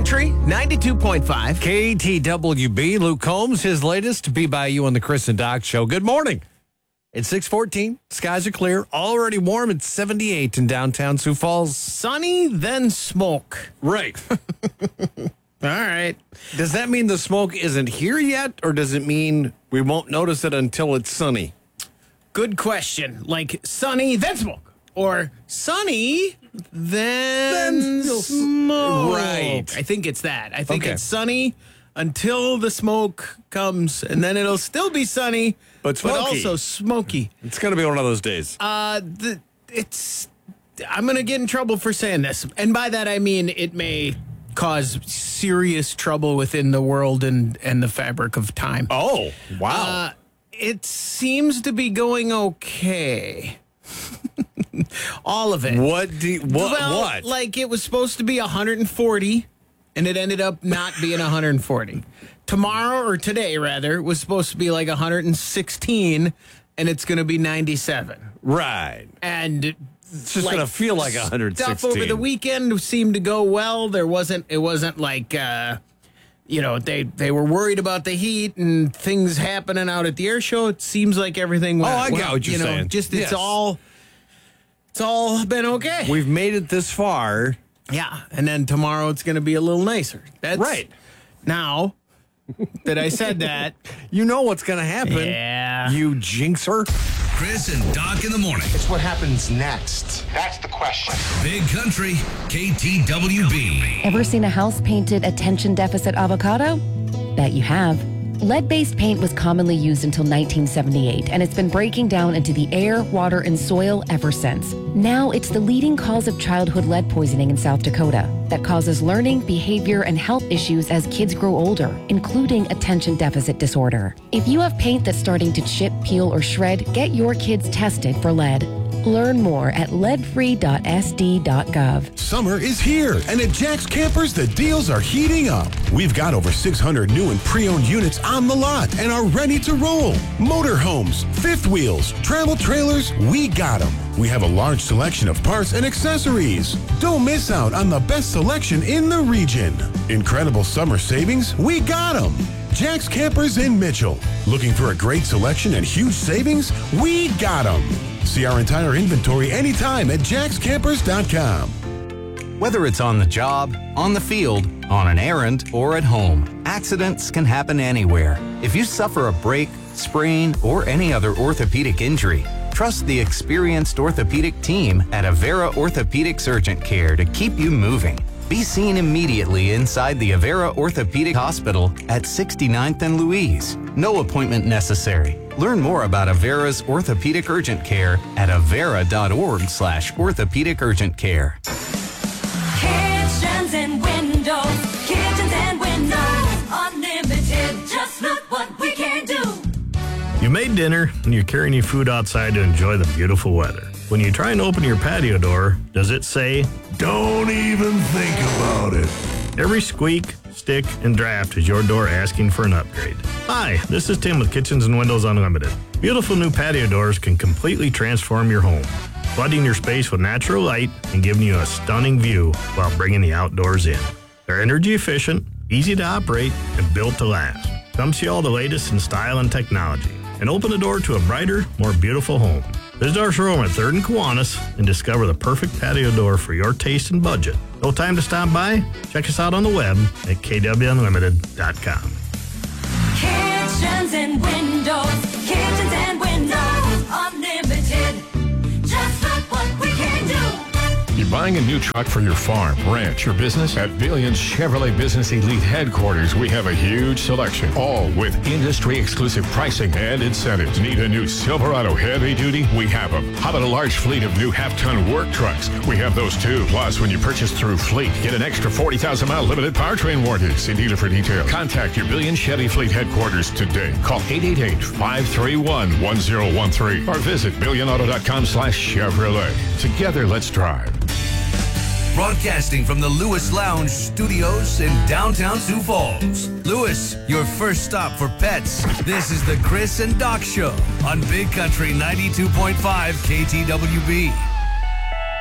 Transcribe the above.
Country 92.5. KTWB, Luke Combs, his latest to be by you on the Chris and Doc Show. Good morning. It's 6:14. Skies are clear. Already warm. It's 78 in downtown Sioux Falls. Sunny, then smoke. Right. All right. Does that mean the smoke isn't here yet, or does it mean we won't notice it until it's sunny? Good question. Like sunny, then smoke. Or sunny, then smoke. Right. I think it's that. I think Okay. it's sunny until the smoke comes, and then it'll still be sunny, But smoky. also smoky. It's going to be one of those days. I'm going to get in trouble for saying this. And by that, I mean it may cause serious trouble within the world and the fabric of time. Oh, wow. It seems to be going okay. All of it. What? Well, like it was supposed to be 140, and it ended up not being 140. Tomorrow, or today rather, was supposed to be like 116, and it's going to be 97. Right. And It's just going to feel like 116. Stuff over the weekend seemed to go well. It wasn't like, they were worried about the heat and things happening out at the air show. It seems like everything went I get what you're saying. Just Yes. it's all been okay. We've made it this far. Yeah, and then tomorrow it's going to be a little nicer. That's Right. Now that I said that, You know what's going to happen. yeah. You jinxer. Chris and Doc in the morning. It's what happens next. That's the question. Big Country, KTWB. Ever seen a house painted attention deficit avocado? Bet you have. Lead-based paint was commonly used until 1978, and it's been breaking down into the air, water, and soil ever since. Now it's the leading cause of childhood lead poisoning in South Dakota that causes learning, behavior, and health issues as kids grow older, including attention deficit disorder. If you have paint that's starting to chip, peel, or shred, get your kids tested for lead. Learn more at leadfree.sd.gov. Summer is here, and at Jack's Campers, the deals are heating up. We've got over 600 new and pre-owned units on the lot and are ready to roll. Motorhomes, fifth wheels, travel trailers, we got them. We have a large selection of parts and accessories. Don't miss out on the best selection in the region. Incredible summer savings, we got them. Jack's Campers in Mitchell. Looking for a great selection and huge savings? We got them. See our entire inventory anytime at jackscampers.com. Whether it's on the job, on the field, on an errand, or at home, accidents can happen anywhere. If you suffer a break, sprain, or any other orthopedic injury, trust the experienced orthopedic team at Avera Orthopedics Urgent Care to keep you moving. Be seen immediately inside the Avera Orthopedic Hospital at 69th and Louise. No appointment necessary. Learn more about Avera's Orthopedic Urgent Care at avera.org/orthopedic urgent care. Kitchens and windows, unlimited. Just look what we can do. You made dinner and you're carrying your food outside to enjoy the beautiful weather. When you try and open your patio door, does it say, "Don't even think about it"? Every squeak, stick, and draft is your door asking for an upgrade. Hi, this is Tim with Kitchens and Windows Unlimited. Beautiful new patio doors can completely transform your home, flooding your space with natural light and giving you a stunning view while bringing the outdoors in. They're energy efficient, easy to operate, and built to last. Come see all the latest in style and technology and open the door to a brighter, more beautiful home. Visit our showroom at 3rd and Kiwanis and discover the perfect patio door for your taste and budget. No time to stop by? Check us out on the web at kwunlimited.com. Kitchens and windows, unlimited. Just look what we can do. You're buying a new truck for your farm, ranch, or business? At Billions Chevrolet Business Elite Headquarters, we have a huge selection, all with industry-exclusive pricing and incentives. Need a new Silverado heavy duty? We have them. How about a large fleet of new half-ton work trucks? We have those too. Plus, when you purchase through Fleet, get an extra 40,000-mile limited powertrain warranty. See dealer for details. Contact your Billions Chevy Fleet Headquarters today. Call 888-531-1013 or visit billionauto.com/Chevrolet. Together, let's drive. Broadcasting from the Lewis Lounge Studios in downtown Sioux Falls. Lewis, your first stop for pets. This is the Chris and Doc Show on Big Country 92.5 KTWB.